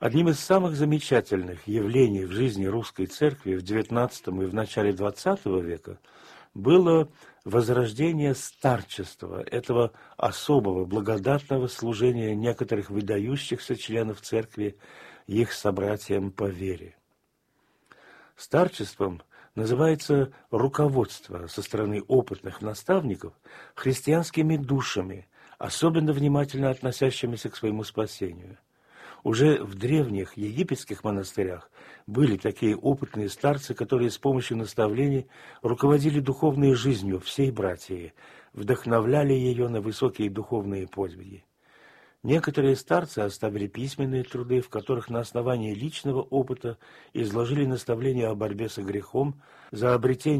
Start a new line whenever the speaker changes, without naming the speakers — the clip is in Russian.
Одним из самых замечательных явлений в жизни русской церкви в XIX и в начале XX века было возрождение старчества, этого особого благодатного служения некоторых выдающихся членов церкви их собратьям по вере. Старчеством называется руководство со стороны опытных наставников христианскими душами, особенно внимательно относящимися к своему спасению. Уже в древних египетских монастырях были такие опытные старцы, которые с помощью наставлений руководили духовной жизнью всей братьи, вдохновляли ее на высокие духовные подвиги. Некоторые старцы оставили письменные труды, в которых на основании личного опыта изложили наставления о борьбе со грехом, за обретение